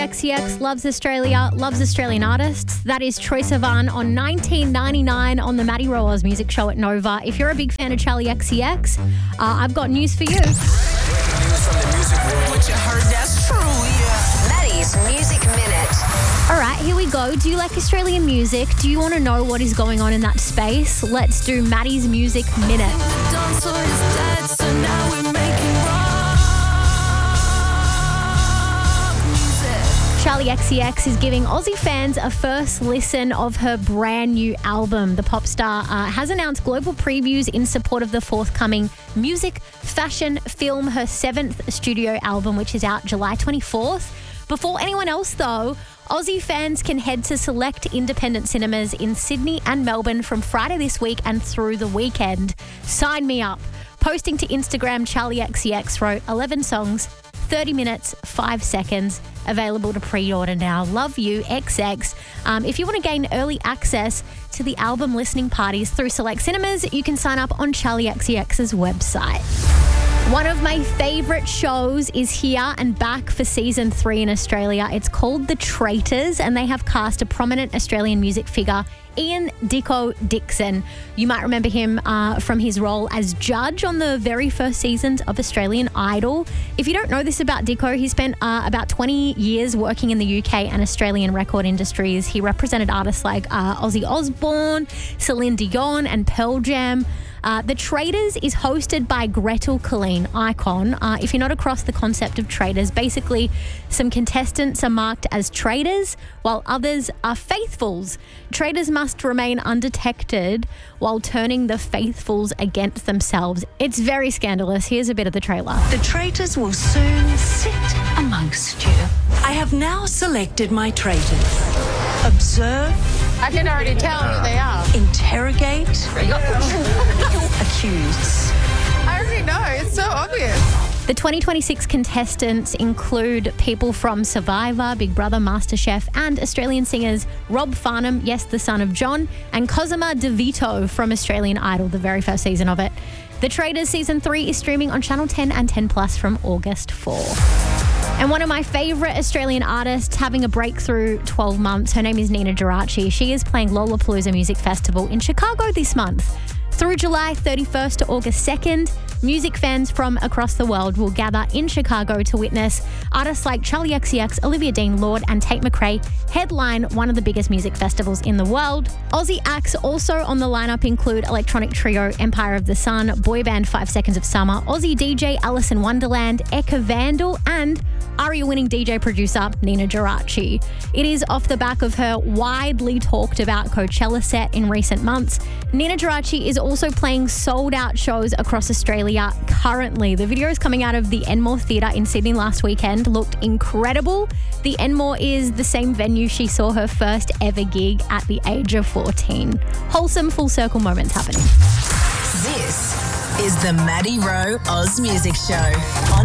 XCX loves Australia, loves Australian artists. That is Troye Sivan on 1999 on the Maddie Rowe Oz Music Show at Nova. If you're a big fan of Charli XCX, I've got news for you. What you heard, that's true, yeah. Maddie's Music Minute. All right, here we go. Do you like Australian music? Do you want to know what is going on in that space? Let's do Maddie's Music Minute. Charli XCX is giving Aussie fans a first listen of her brand new album. The pop star has announced global previews in support of the forthcoming music, fashion, film, her 7th studio album, which is out July 24th. Before anyone else, though, Aussie fans can head to select independent cinemas in Sydney and Melbourne from Friday this week and through the weekend. Sign me up. Posting to Instagram, Charli XCX wrote 11 songs, 30 minutes, 5 seconds, available to pre-order now. Love you, XX. If you want to gain early access to the album listening parties through select cinemas, you can sign up on Charli XCX's website. One of my favourite shows is here and back for season 3 in Australia. It's called The Traitors, and they have cast a prominent Australian music figure, Ian Dicko Dixon. You might remember him from his role as judge on the very first seasons of Australian Idol. If you don't know this about Dicko, he spent about 20 years working in the UK and Australian record industries. He represented artists like Ozzy Osbourne, Celine Dion and Pearl Jam. The Traitors is hosted by Gretel Killeen, Icon. If you're not across the concept of traitors, basically some contestants are marked as traitors while others are faithfuls. Traitors must remain undetected while turning the faithfuls against themselves. It's very scandalous. Here's a bit of the trailer. The traitors will soon sit amongst you. I have now selected my traitors. Observe. I can already tell who they are. Interrogate. Accuse. I already know. It's so obvious. The 2026 contestants include people from Survivor, Big Brother, MasterChef, and Australian singers Rob Farnham, yes, the son of John, and Cosima DeVito from Australian Idol, the very first season of it. The Traitors Season 3 is streaming on Channel 10 and 10 Plus from August 4. And one of my favourite Australian artists having a breakthrough 12 months, her name is Nina Geraci. She is playing Lollapalooza Music Festival in Chicago this month. Through July 31st to August 2nd, music fans from across the world will gather in Chicago to witness artists like Charli XCX, Olivia Dean, Lorde and Tate McRae headline one of the biggest music festivals in the world. Aussie acts also on the lineup include electronic trio Empire of the Sun, boy band 5 Seconds of Summer, Aussie DJ Alice in Wonderland, Eka Vandal and ARIA-winning DJ producer Nina Geraci. It is off the back of her widely talked about Coachella set in recent months. Nina Geraci is also playing sold-out shows across Australia currently. The videos coming out of the Enmore Theatre in Sydney last weekend looked incredible. The Enmore is the same venue she saw her first ever gig at the age of 14. Wholesome full circle moments happening. This is the Maddie Rowe Oz Music Show.